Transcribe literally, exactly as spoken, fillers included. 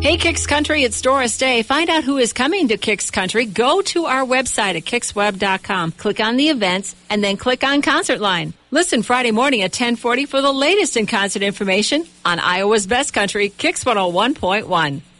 Hey, Kicks Country, it's Doris Day. Find out who is coming to Kicks Country. Go to our website at kicks web dot com. Click on the events, and then click on Concert Line. Listen Friday morning at ten forty for the latest in concert information on Iowa's Best Country, Kicks one oh one point one.